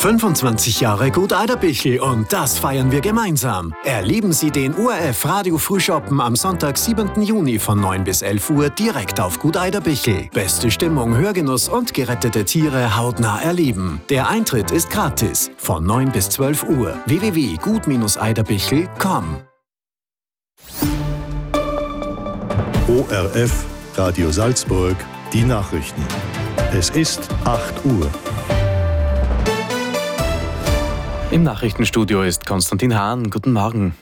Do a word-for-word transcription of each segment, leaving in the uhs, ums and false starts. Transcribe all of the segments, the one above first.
fünfundzwanzig Jahre Gut Eiderbichl und das feiern wir gemeinsam. Erleben Sie den O R F Radio Frühschoppen am Sonntag, siebenten Juni von neun bis elf Uhr direkt auf Gut Eiderbichl. Beste Stimmung, Hörgenuss und gerettete Tiere hautnah erleben. Der Eintritt ist gratis von neun bis zwölf Uhr. w w w punkt gut eiderbichl punkt com. O R F Radio Salzburg, die Nachrichten. Es ist acht Uhr. Im Nachrichtenstudio ist Konstantin Hahn. Guten Morgen.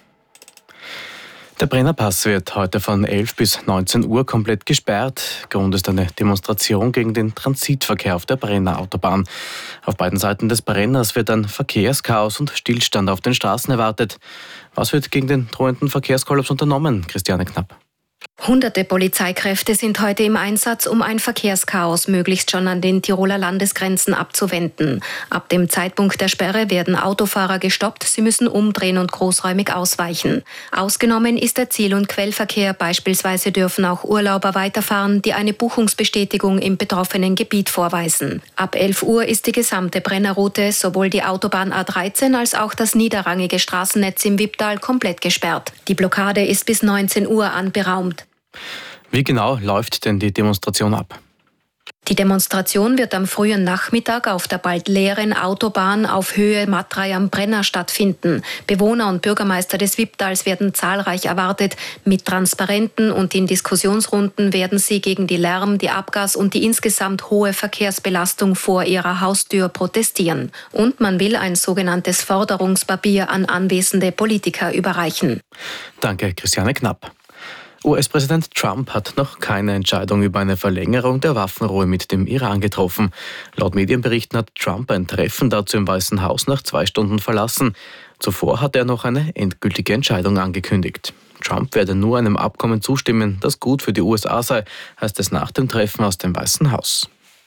Der Brennerpass wird heute von elf bis neunzehn Uhr komplett gesperrt. Grund ist eine Demonstration gegen den Transitverkehr auf der Brenner-Autobahn. Auf beiden Seiten des Brenners wird ein Verkehrschaos und Stillstand auf den Straßen erwartet. Was wird gegen den drohenden Verkehrskollaps unternommen? Christiane Knapp. Hunderte Polizeikräfte sind heute im Einsatz, um ein Verkehrschaos möglichst schon an den Tiroler Landesgrenzen abzuwenden. Ab dem Zeitpunkt der Sperre werden Autofahrer gestoppt, sie müssen umdrehen und großräumig ausweichen. Ausgenommen ist der Ziel- und Quellverkehr, beispielsweise dürfen auch Urlauber weiterfahren, die eine Buchungsbestätigung im betroffenen Gebiet vorweisen. Ab elf Uhr ist die gesamte Brennerroute, sowohl die Autobahn A dreizehn als auch das niederrangige Straßennetz im Wipptal komplett gesperrt. Die Blockade ist bis neunzehn Uhr anberaumt. Wie genau läuft denn die Demonstration ab? Die Demonstration wird am frühen Nachmittag auf der bald leeren Autobahn auf Höhe Matrei am Brenner stattfinden. Bewohner und Bürgermeister des Wipptals werden zahlreich erwartet. Mit Transparenten und in Diskussionsrunden werden sie gegen die Lärm-, die Abgas- und die insgesamt hohe Verkehrsbelastung vor ihrer Haustür protestieren. Und man will ein sogenanntes Forderungspapier an anwesende Politiker überreichen. Danke, Christiane Knapp. U S-Präsident Trump hat noch keine Entscheidung über eine Verlängerung der Waffenruhe mit dem Iran getroffen. Laut Medienberichten hat Trump ein Treffen dazu im Weißen Haus nach zwei Stunden verlassen. Zuvor hat er noch eine endgültige Entscheidung angekündigt. Trump werde nur einem Abkommen zustimmen, das gut für die U S A sei, heißt es nach dem Treffen aus dem Weißen Haus.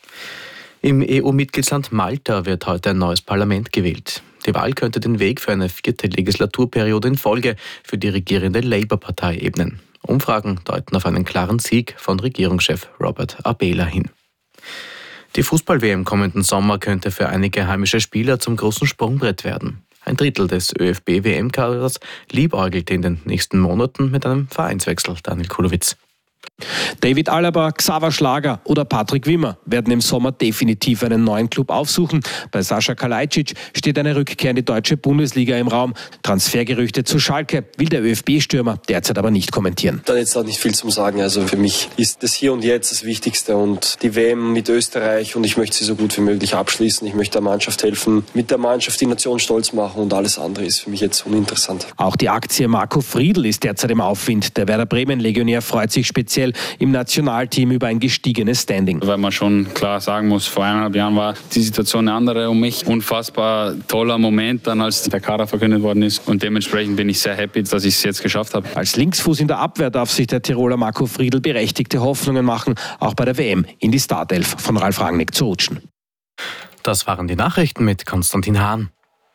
Im E U-Mitgliedsland Malta wird heute ein neues Parlament gewählt. Die Wahl könnte den Weg für eine vierte Legislaturperiode in Folge für die regierende Labour-Partei ebnen. Umfragen deuten auf einen klaren Sieg von Regierungschef Robert Abela hin. Die Fußball-W M kommenden Sommer könnte für einige heimische Spieler zum großen Sprungbrett werden. Ein Drittel des Ö F B-W M-Kaders liebäugelt in den nächsten Monaten mit einem Vereinswechsel. Daniel Kulowitz. David Alaba, Xaver Schlager oder Patrick Wimmer werden im Sommer definitiv einen neuen Club aufsuchen. Bei Sascha Kalajdzic steht eine Rückkehr in die deutsche Bundesliga im Raum. Transfergerüchte zu Schalke will der Ö F B-Stürmer derzeit aber nicht kommentieren. Da jetzt auch nicht viel zum Sagen. Also für mich ist das Hier und Jetzt das Wichtigste und die W M mit Österreich und ich möchte sie so gut wie möglich abschließen. Ich möchte der Mannschaft helfen, mit der Mannschaft die Nation stolz machen und alles andere ist für mich jetzt uninteressant. Auch die Aktie Marco Friedl ist derzeit im Aufwind. Der Werder Bremen-Legionär freut sich speziell im Nationalteam über ein gestiegenes Standing. Weil man schon klar sagen muss, vor eineinhalb Jahren war die Situation eine andere um mich. Unfassbar toller Moment dann, als der Kader verkündet worden ist. Und dementsprechend bin ich sehr happy, dass ich es jetzt geschafft habe. Als Linksfuß in der Abwehr darf sich der Tiroler Marco Friedl berechtigte Hoffnungen machen, auch bei der W M in die Startelf von Ralf Rangnick zu rutschen. Das waren die Nachrichten mit Konstantin Hahn.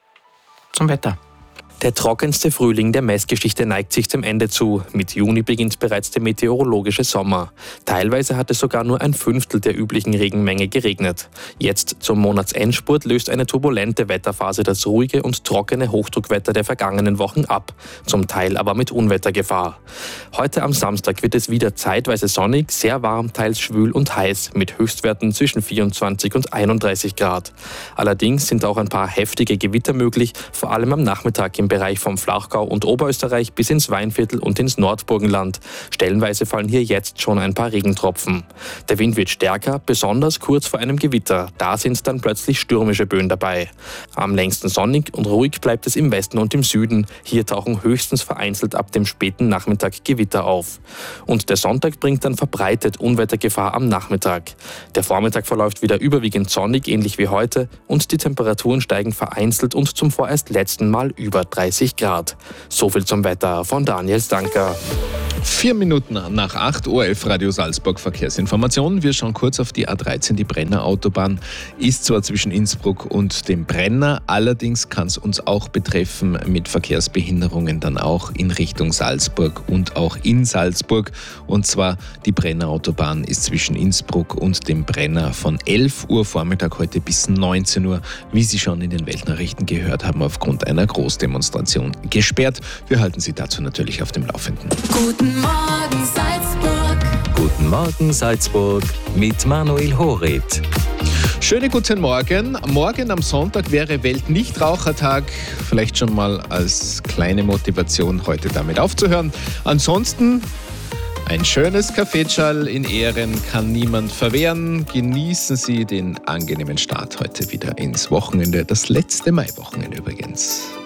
Zum Wetter. Der trockenste Frühling der Messgeschichte neigt sich dem Ende zu. Mit Juni beginnt bereits der meteorologische Sommer. Teilweise hat es sogar nur ein Fünftel der üblichen Regenmenge geregnet. Jetzt zum Monatsendspurt löst eine turbulente Wetterphase das ruhige und trockene Hochdruckwetter der vergangenen Wochen ab, zum Teil aber mit Unwettergefahr. Heute am Samstag wird es wieder zeitweise sonnig, sehr warm, teils schwül und heiß, mit Höchstwerten zwischen vierundzwanzig und einunddreißig Grad. Allerdings sind auch ein paar heftige Gewitter möglich, vor allem am Nachmittag im Bereich vom Flachgau und Oberösterreich bis ins Weinviertel und ins Nordburgenland. Stellenweise fallen hier jetzt schon ein paar Regentropfen. Der Wind wird stärker, besonders kurz vor einem Gewitter. Da sind dann plötzlich stürmische Böen dabei. Am längsten sonnig und ruhig bleibt es im Westen und im Süden. Hier tauchen höchstens vereinzelt ab dem späten Nachmittag Gewitter auf. Und der Sonntag bringt dann verbreitet Unwettergefahr am Nachmittag. Der Vormittag verläuft wieder überwiegend sonnig, ähnlich wie heute, und die Temperaturen steigen vereinzelt und zum vorerst letzten Mal über dreißig Grad. Soviel zum Wetter von Daniel Stanker. Vier Minuten nach acht, O R F Radio Salzburg Verkehrsinformation. Wir schauen kurz auf die A dreizehn, die Brenner Autobahn ist zwar zwischen Innsbruck und dem Brenner, allerdings kann es uns auch betreffen mit Verkehrsbehinderungen dann auch in Richtung Salzburg und auch in Salzburg. Und zwar die Brenner Autobahn ist zwischen Innsbruck und dem Brenner von elf Uhr Vormittag heute bis neunzehn Uhr, wie Sie schon in den Weltnachrichten gehört haben, aufgrund einer Großdemonstration gesperrt. Wir halten Sie dazu natürlich auf dem Laufenden. Guten Morgen Salzburg. Guten Morgen Salzburg mit Manuel Horit. Schönen guten Morgen. Morgen am Sonntag wäre Weltnichtrauchertag. Vielleicht schon mal als kleine Motivation, heute damit aufzuhören. Ansonsten ein schönes Kaffeetschall in Ehren kann niemand verwehren. Genießen Sie den angenehmen Start heute wieder ins Wochenende. Das letzte Maiwochenende übrigens.